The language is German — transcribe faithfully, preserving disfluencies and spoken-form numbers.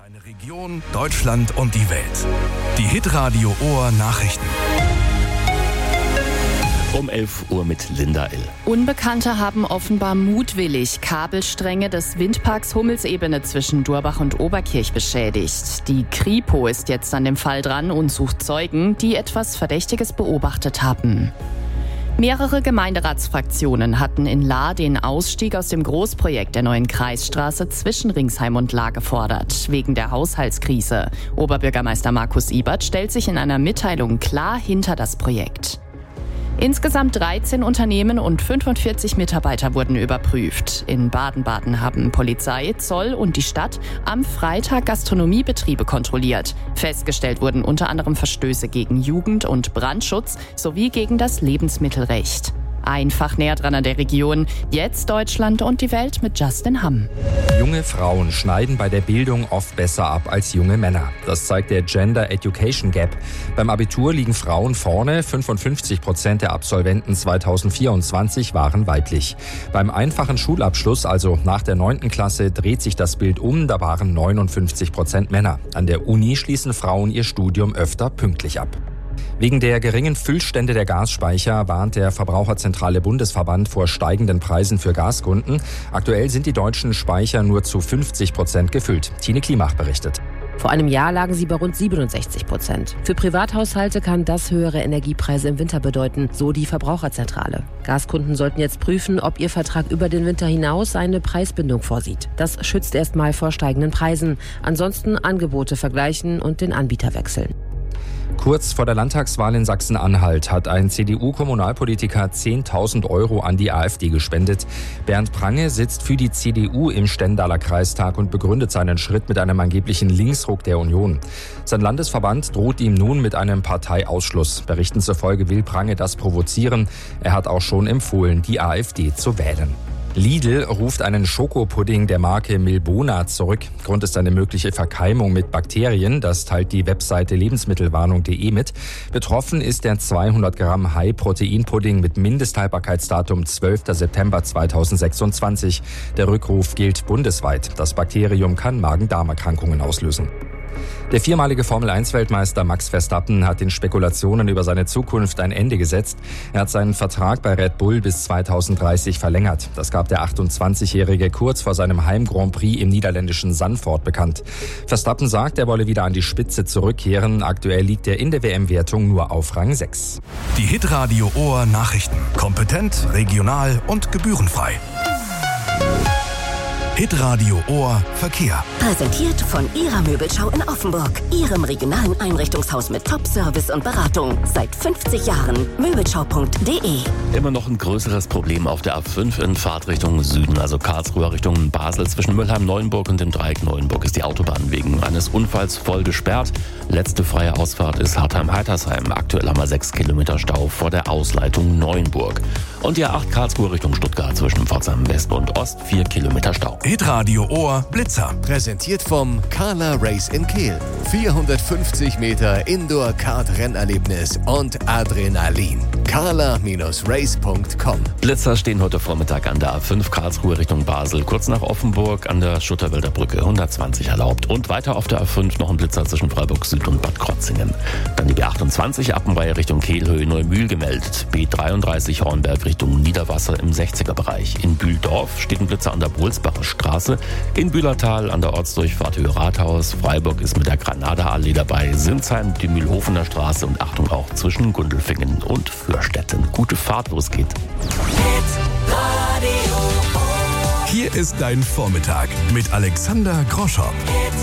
Deine Region, Deutschland und die Welt. Die Hitradio Ohr Nachrichten. Um elf Uhr mit Linda Ill. Unbekannte haben offenbar mutwillig Kabelstränge des Windparks Hummelsebene zwischen Durbach und Oberkirch beschädigt. Die Kripo ist jetzt an dem Fall dran und sucht Zeugen, die etwas Verdächtiges beobachtet haben. Mehrere Gemeinderatsfraktionen hatten in Lahr den Ausstieg aus dem Großprojekt der neuen Kreisstraße zwischen Ringsheim und Lahr gefordert, wegen der Haushaltskrise. Oberbürgermeister Markus Ibert stellt sich in einer Mitteilung klar hinter das Projekt. Insgesamt dreizehn Unternehmen und fünfundvierzig Mitarbeiter wurden überprüft. In Baden-Baden haben Polizei, Zoll und die Stadt am Freitag Gastronomiebetriebe kontrolliert. Festgestellt wurden unter anderem Verstöße gegen Jugend- und Brandschutz sowie gegen das Lebensmittelrecht. Einfach näher dran an der Region. Jetzt Deutschland und die Welt mit Justin Hamm. Junge Frauen schneiden bei der Bildung oft besser ab als junge Männer. Das zeigt der Gender Education Gap. Beim Abitur liegen Frauen vorne. fünfundfünfzig Prozent der Absolventen zweitausendvierundzwanzig waren weiblich. Beim einfachen Schulabschluss, also nach der neunten Klasse, dreht sich das Bild um. Da waren neunundfünfzig Prozent Männer. An der Uni schließen Frauen ihr Studium öfter pünktlich ab. Wegen der geringen Füllstände der Gasspeicher warnt der Verbraucherzentrale Bundesverband vor steigenden Preisen für Gaskunden. Aktuell sind die deutschen Speicher nur zu fünfzig Prozent gefüllt. Tine Klimach berichtet. Vor einem Jahr lagen sie bei rund siebenundsechzig Prozent. Für Privathaushalte kann das höhere Energiepreise im Winter bedeuten, so die Verbraucherzentrale. Gaskunden sollten jetzt prüfen, ob ihr Vertrag über den Winter hinaus eine Preisbindung vorsieht. Das schützt erstmal vor steigenden Preisen. Ansonsten Angebote vergleichen und den Anbieter wechseln. Kurz vor der Landtagswahl in Sachsen-Anhalt hat ein C D U-Kommunalpolitiker zehntausend Euro an die AfD gespendet. Bernd Prange sitzt für die C D U im Stendaler Kreistag und begründet seinen Schritt mit einem angeblichen Linksruck der Union. Sein Landesverband droht ihm nun mit einem Parteiausschluss. Berichten zufolge will Prange das provozieren. Er hat auch schon empfohlen, die AfD zu wählen. Lidl ruft einen Schokopudding der Marke Milbona zurück. Grund ist eine mögliche Verkeimung mit Bakterien. Das teilt die Webseite lebensmittelwarnung punkt de mit. Betroffen ist der zweihundert Gramm High-Protein-Pudding mit Mindesthaltbarkeitsdatum zwölfter September zweitausendsechsundzwanzig. Der Rückruf gilt bundesweit. Das Bakterium kann Magen-Darm-Erkrankungen auslösen. Der viermalige Formel eins Weltmeister Max Verstappen hat den Spekulationen über seine Zukunft ein Ende gesetzt. Er hat seinen Vertrag bei Red Bull bis zweitausenddreißig verlängert. Das gab der achtundzwanzigjährige kurz vor seinem Heim-Grand Prix im niederländischen Zandvoort bekannt. Verstappen sagt, er wolle wieder an die Spitze zurückkehren. Aktuell liegt er in der W M-Wertung nur auf Rang sechs. Die Hitradio Ohr Nachrichten. Kompetent, regional und gebührenfrei. Hitradio Ohr Verkehr. Präsentiert von Ihrer Möbelschau in Offenburg. Ihrem regionalen Einrichtungshaus mit Top-Service und Beratung. Seit fünfzig Jahren. Möbelschau punkt de. Immer noch ein größeres Problem auf der A fünf in Fahrtrichtung Süden, also Karlsruhe Richtung Basel. Zwischen Müllheim-Neuenburg und dem Dreieck Neuenburg ist die Autobahn wegen eines Unfalls voll gesperrt. Letzte freie Ausfahrt ist Hartheim-Heitersheim. Aktuell haben wir sechs Kilometer Stau vor der Ausleitung Neuenburg. Und die A acht Karlsruhe Richtung Stuttgart zwischen Pforzheim West und Ost, vier Kilometer Stau. Hitradio Ohr Blitzer. Präsentiert vom Carla Race in Kehl. vierhundertfünfzig Meter Indoor-Kart-Rennerlebnis und Adrenalin. carla race punkt com. Blitzer stehen heute Vormittag an der A fünf Karlsruhe Richtung Basel, kurz nach Offenburg an der Schutterwälder Brücke, hundertzwanzig erlaubt. Und weiter auf der A fünf noch ein Blitzer zwischen Freiburg Süd und Bad Krotzingen. Dann die B achtundzwanzig Appenweier Richtung Kehlhöhe Neumühl gemeldet. B dreiunddreißig Hornberg Richtung Niederwasser im sechziger Bereich. In Bühldorf steht ein Blitzer an der Bolsbacher Straße. In Bühlertal an der Ortsdurchfahrt Höhe Rathaus. Freiburg ist mit der Granada-Allee dabei. Sinsheim die Mühlhofener Straße und Achtung auch zwischen Gundelfingen und Fürstetten. Gute Fahrt, wo es geht. Hier ist dein Vormittag mit Alexander Groschow.